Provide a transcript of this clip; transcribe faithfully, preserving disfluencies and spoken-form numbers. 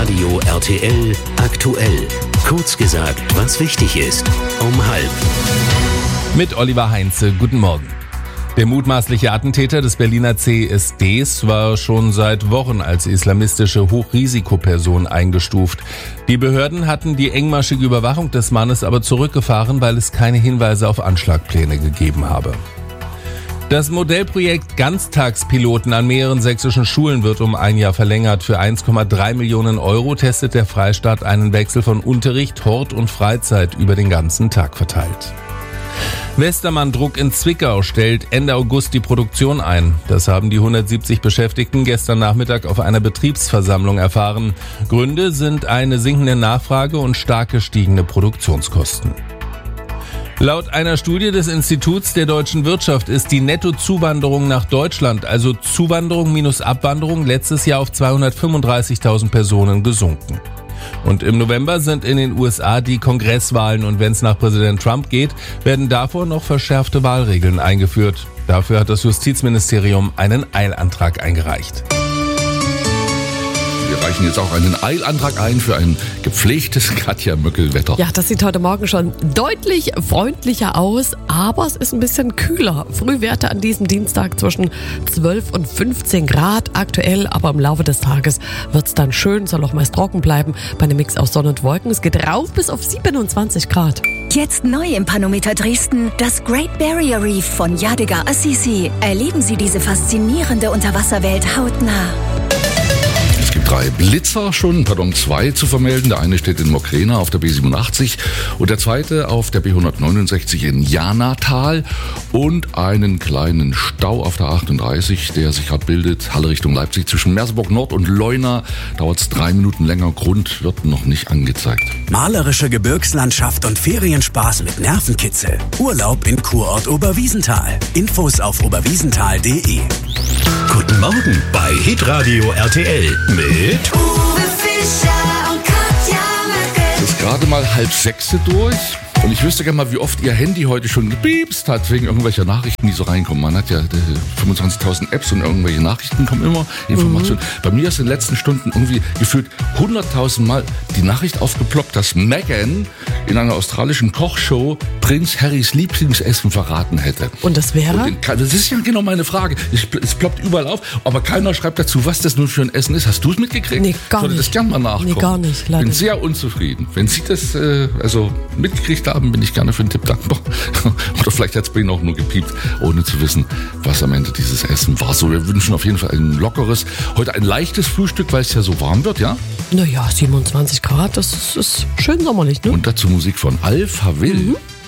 Hitradio R T L aktuell. Kurz gesagt, was wichtig ist. Um halb. Mit Oliver Heinze. Guten Morgen. Der mutmaßliche Attentäter des Berliner C S Ds war schon seit Wochen als islamistische Hochrisikoperson eingestuft. Die Behörden hatten die engmaschige Überwachung des Mannes aber zurückgefahren, weil es keine Hinweise auf Anschlagpläne gegeben habe. Das Modellprojekt Ganztagspiloten an mehreren sächsischen Schulen wird um ein Jahr verlängert. Für eins Komma drei Millionen Euro testet der Freistaat einen Wechsel von Unterricht, Hort und Freizeit über den ganzen Tag verteilt. Westermann Druck in Zwickau stellt Ende August die Produktion ein. Das haben die hundertsiebzig Beschäftigten gestern Nachmittag auf einer Betriebsversammlung erfahren. Gründe sind eine sinkende Nachfrage und stark gestiegene Produktionskosten. Laut einer Studie des Instituts der deutschen Wirtschaft ist die Nettozuwanderung nach Deutschland, also Zuwanderung minus Abwanderung, letztes Jahr auf zweihundertfünfunddreißigtausend Personen gesunken. Und im November sind in den U S A die Kongresswahlen und wenn es nach Präsident Trump geht, werden davor noch verschärfte Wahlregeln eingeführt. Dafür hat das Justizministerium einen Eilantrag eingereicht. Wir reichen jetzt auch einen Eilantrag ein für ein gepflegtes Katja-Möckel-Wetter. Ja, das sieht heute Morgen schon deutlich freundlicher aus, aber es ist ein bisschen kühler. Frühwerte an diesem Dienstag zwischen zwölf und fünfzehn Grad aktuell, aber im Laufe des Tages wird es dann schön, soll auch meist trocken bleiben bei einem Mix aus Sonne und Wolken. Es geht rauf bis auf siebenundzwanzig Grad. Jetzt neu im Panometer Dresden, das Great Barrier Reef von Yadigar Assisi. Erleben Sie diese faszinierende Unterwasserwelt hautnah. Es gibt drei Blitzer schon, pardon, zwei zu vermelden. Der eine steht in Mokrena auf der B siebenundachtzig und der zweite auf der B hundertneunundsechzig in Janatal und einen kleinen Stau auf der achtunddreißig, der sich gerade bildet, Halle Richtung Leipzig zwischen Merseburg Nord und Leuna. Dauert es drei Minuten länger, Grund wird noch nicht angezeigt. Malerische Gebirgslandschaft und Ferienspaß mit Nervenkitzel. Urlaub in Kurort Oberwiesenthal. Infos auf oberwiesenthal punkt de. Guten Morgen bei Hitradio R T L mit Uwe Fischer und Katja Möckel. Es ist gerade mal halb sechs durch. Und ich wüsste gerne mal, wie oft Ihr Handy heute schon gepiepst hat wegen irgendwelcher Nachrichten, die so reinkommen. Man hat ja fünfundzwanzigtausend Apps und irgendwelche Nachrichten kommen immer, Informationen. Mhm. Bei mir ist in den letzten Stunden irgendwie gefühlt hunderttausend Mal die Nachricht aufgeploppt, dass Meghan in einer australischen Kochshow Prinz Harrys Lieblingsessen verraten hätte. Und das wäre? Und den, das ist ja genau meine Frage. Es, es ploppt überall auf, aber keiner schreibt dazu, was das nun für ein Essen ist. Hast du es mitgekriegt? Nee, gar ich sollte nicht. das gerne mal nachgucken. Nee, gar nicht, leider. Ich bin sehr unzufrieden. Wenn Sie das äh, also mitgekriegt haben, bin ich gerne für einen Tipp dankbar. Oder vielleicht hat es bei Ihnen auch nur gepiept, ohne zu wissen, was am Ende dieses Essen war. So, wir wünschen auf jeden Fall ein lockeres, heute ein leichtes Frühstück, weil es ja so warm wird, ja? Naja, siebenundzwanzig Grad, das ist schön sommerlich, ne? Und dazu Musik von Alpha Will. Mhm.